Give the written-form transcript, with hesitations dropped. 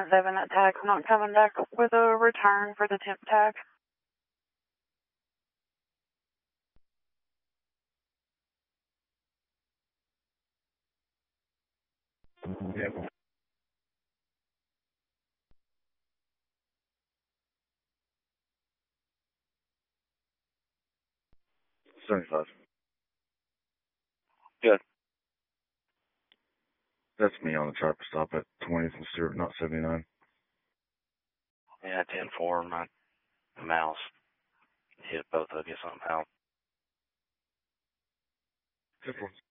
7, that tag's not coming back with a return for the temp tag. Yeah. 75. Good. That's me on the traffic stop at 20th and Stewart, not 79. Yeah, 10-4, my mouse hit both of you somehow. 10-4.